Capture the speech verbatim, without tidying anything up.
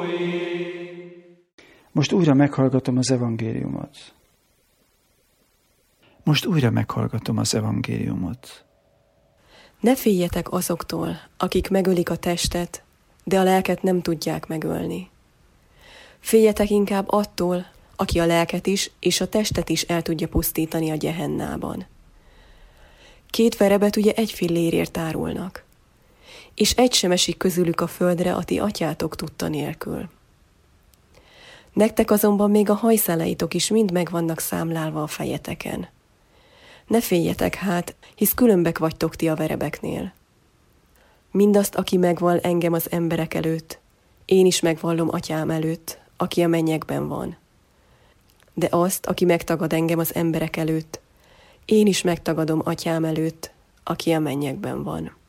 Most újra meghallgatom az evangéliumot. Most újra meghallgatom az evangéliumot. Ne féljetek azoktól, akik megölik a testet, de a lelket nem tudják megölni. Féljetek inkább attól, aki a lelket is és a testet is el tudja pusztítani a gyehennában. Két verebet ugye egy fillérért árulnak, és egy sem esik közülük a földre a ti atyátok tudta nélkül. Nektek azonban még a hajszáleitok is mind meg vannak számlálva a fejeteken. Ne féljetek hát, hisz különbek vagytok ti a verebeknél. Mindazt, aki megvall engem az emberek előtt, én is megvallom atyám előtt, aki a mennyekben van. De azt, aki megtagad engem az emberek előtt, én is megtagadom atyám előtt, aki a mennyekben van.